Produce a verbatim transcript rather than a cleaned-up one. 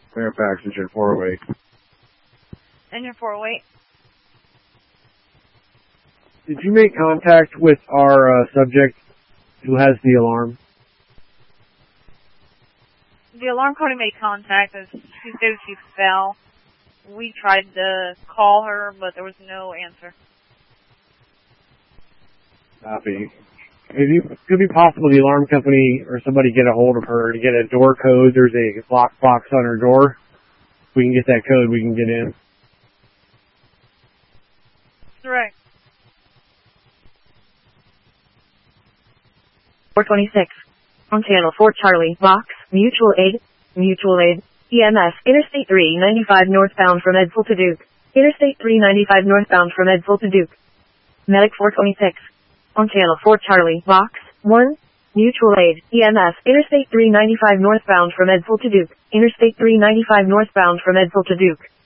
Fairfax, engine four oh eight. Engine four oh eight. Did you make contact with our uh, subject who has the alarm? The alarm company made contact as she said she fell. We tried to call her, but there was no answer. Copy. It could be possible the alarm company or somebody get a hold of her to get a door code. There's a lockbox on her door. If we can get that code, we can get in. Correct. four twenty-six. On channel four Charlie, Vox, Mutual Aid, Mutual Aid, E M S, Interstate three ninety-five northbound from Edsville to Duke. Interstate three ninety-five northbound from Edsville to Duke. Medic four twenty-six. On channel four Charlie, Vox, one, Mutual Aid, E M S, Interstate three ninety-five northbound from Edsville to Duke. Interstate three ninety-five northbound from Edsville to Duke.